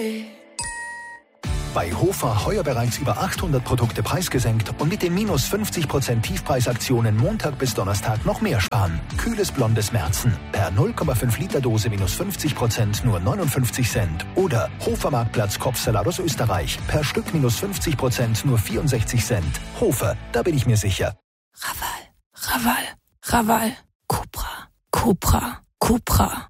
Bei Hofer heuer bereits über 800 Produkte preisgesenkt und mit den minus 50% Tiefpreisaktionen Montag bis Donnerstag noch mehr sparen. Kühles blondes Märzen. Per 0,5 Liter Dose minus 50% nur 59 Cent. Oder Hofer Marktplatz Kopfsalat aus Österreich. Per Stück minus 50% nur 64 Cent. Hofer, da bin ich mir sicher. Raval. Cupra.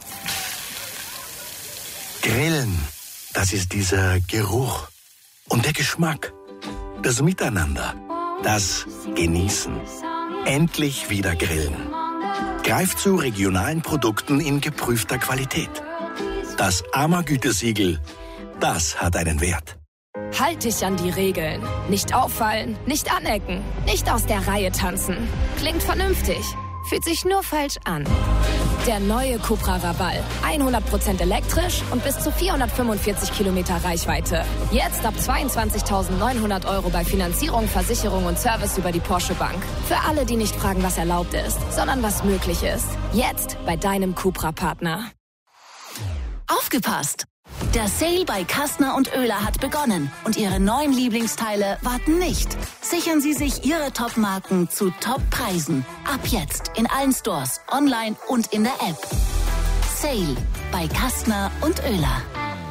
Grillen, das ist dieser Geruch und der Geschmack, das Miteinander, das Genießen. Endlich wieder grillen. Greift zu regionalen Produkten in geprüfter Qualität. Das AMA-Gütesiegel, das hat einen Wert. Halt dich an die Regeln. Nicht auffallen, nicht anecken, nicht aus der Reihe tanzen. Klingt vernünftig, fühlt sich nur falsch an. Der neue Cupra Raval. 100% elektrisch und bis zu 445 Kilometer Reichweite. Jetzt ab 22.900 € bei Finanzierung, Versicherung und Service über die Porsche Bank. Für alle, die nicht fragen, was erlaubt ist, sondern was möglich ist. Jetzt bei deinem Cupra-Partner. Aufgepasst! Der Sale bei Kastner und Oehler hat begonnen und Ihre neuen Lieblingsteile warten nicht. Sichern Sie sich Ihre Top-Marken zu Top-Preisen. Ab jetzt in allen Stores, online und in der App. Sale bei Kastner und Oehler.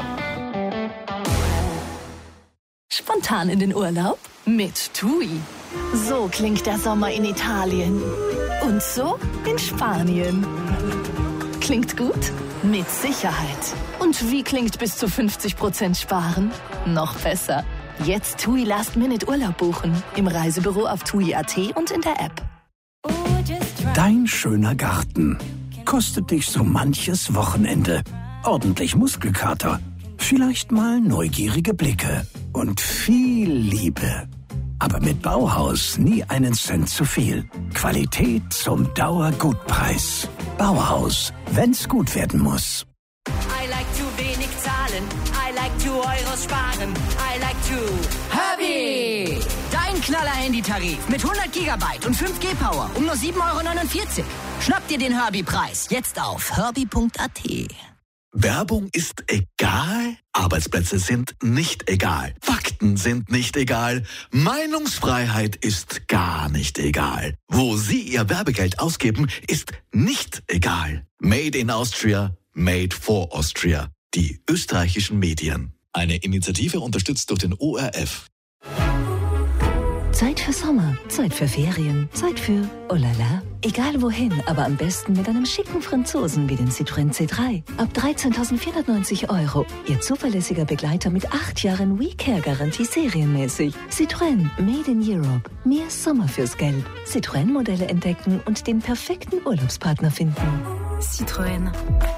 Spontan in den Urlaub mit TUI. So klingt der Sommer in Italien. Und so in Spanien. Klingt gut? Mit Sicherheit. Und wie klingt bis zu 50% sparen? Noch besser. Jetzt TUI Last-Minute-Urlaub buchen. Im Reisebüro auf TUI.at und in der App. Dein schöner Garten kostet dich so manches Wochenende. Ordentlich Muskelkater. Vielleicht mal neugierige Blicke. Und viel Liebe. Aber mit Bauhaus nie einen Cent zu viel. Qualität zum Dauergutpreis. Bauhaus, wenn's gut werden muss. I like zu wenig zahlen. I like to Euros sparen. I like to Herbie! Dein Knaller-Handytarif mit 100 GB und 5G-Power um nur 7,49 €. Schnapp dir den Herbie-Preis jetzt auf herbie.at. Werbung ist egal, Arbeitsplätze sind nicht egal, Fakten sind nicht egal, Meinungsfreiheit ist gar nicht egal. Wo Sie Ihr Werbegeld ausgeben, ist nicht egal. Made in Austria, made for Austria. Die österreichischen Medien. Eine Initiative unterstützt durch den ORF. Zeit für Sommer, Zeit für Ferien, Zeit für oh la la. Egal wohin, aber am besten mit einem schicken Franzosen wie dem Citroën C3. Ab 13.490 €. Ihr zuverlässiger Begleiter mit 8 Jahren WeCare-Garantie serienmäßig. Citroën, made in Europe. Mehr Sommer fürs Geld. Citroën-Modelle entdecken und den perfekten Urlaubspartner finden. Citroën.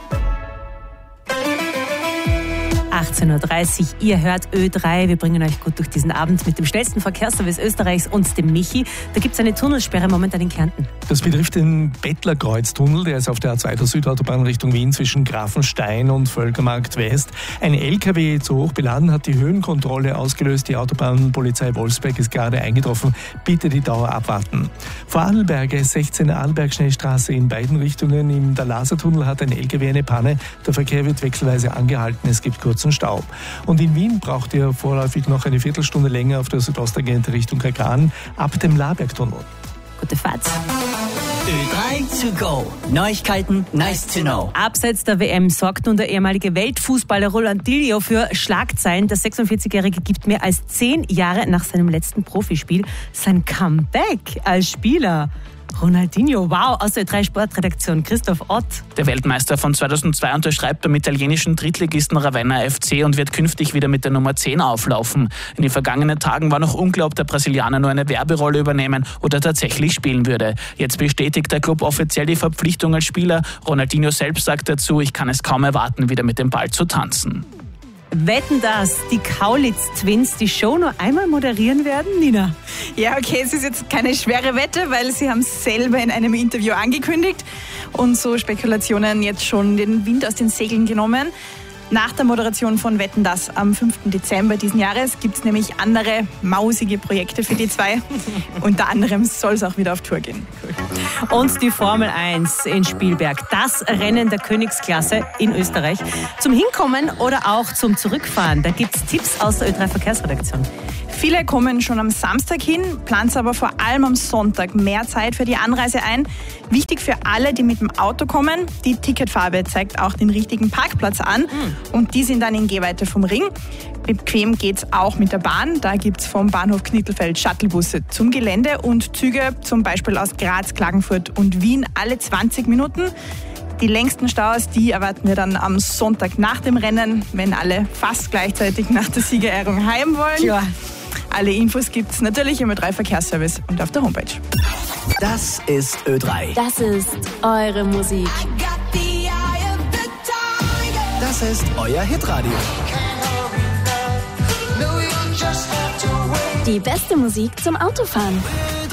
18:30 Uhr, ihr hört Ö3. Wir bringen euch gut durch diesen Abend mit dem schnellsten Verkehrsservice Österreichs und dem Michi. Da gibt es eine Tunnelsperre momentan in Kärnten. Das betrifft den Bettlerkreuztunnel, der ist auf der A2 der Südautobahn Richtung Wien zwischen Grafenstein und Völkermarkt West. Ein LKW zu hoch beladen hat die Höhenkontrolle ausgelöst. Die Autobahnpolizei Wolfsberg ist gerade eingetroffen. Bitte die Dauer abwarten. Vor Adelberge, 16 Adelberg-Schnellstraße in beiden Richtungen. Im Lasertunnel hat ein LKW eine Panne. Der Verkehr wird wechselweise angehalten. Es gibt kurzen Stau. Und in Wien braucht ihr vorläufig noch eine Viertelstunde länger auf der südostagente Richtung Kagran ab dem Labergtunnel. Gute Fahrt. Ö3 to go. Neuigkeiten, nice to know. Abseits der WM sorgt nun der ehemalige Weltfußballer Ronaldinho für Schlagzeilen. Der 46-Jährige gibt mehr als 10 Jahre nach seinem letzten Profispiel sein Comeback als Spieler. Ronaldinho, wow, aus der Ö3 Sportredaktion, Christoph Ott. Der Weltmeister von 2002 unterschreibt beim italienischen Drittligisten Ravenna FC und wird künftig wieder mit der Nummer 10 auflaufen. In den vergangenen Tagen war noch unklar, ob der Brasilianer nur eine Werberolle übernehmen oder tatsächlich spielen würde. Jetzt bestätigt der Club offiziell die Verpflichtung als Spieler. Ronaldinho selbst sagt dazu, ich kann es kaum erwarten, wieder mit dem Ball zu tanzen. Wetten, dass die Kaulitz-Twins die Show nur einmal moderieren werden, Nina? Ja, okay, es ist jetzt keine schwere Wette, weil sie haben es selber in einem Interview angekündigt und so Spekulationen jetzt schon den Wind aus den Segeln genommen. Nach der Moderation von Wetten, dass am 5. Dezember diesen Jahres gibt es nämlich andere mausige Projekte für die zwei. Unter anderem soll es auch wieder auf Tour gehen. Und die Formel 1 in Spielberg, das Rennen der Königsklasse in Österreich. Zum Hinkommen oder auch zum Zurückfahren, da gibt es Tipps aus der Ö3 Verkehrsredaktion. Viele kommen schon am Samstag hin, planen aber vor allem am Sonntag mehr Zeit für die Anreise ein. Wichtig für alle, die mit dem Auto kommen, die Ticketfarbe zeigt auch den richtigen Parkplatz an und die sind dann in Gehweite vom Ring. Bequem geht's auch mit der Bahn. Da gibt's vom Bahnhof Knittelfeld Shuttlebusse zum Gelände und Züge zum Beispiel aus Graz, Klagenfurt und Wien alle 20 Minuten. Die längsten Staus, die erwarten wir dann am Sonntag nach dem Rennen, wenn alle fast gleichzeitig nach der Siegerehrung heim wollen. Ja. Alle Infos gibt's natürlich im Ö3 Verkehrsservice und auf der Homepage. Das ist Ö3. Das ist eure Musik. Das ist euer Hitradio. Die beste Musik zum Autofahren.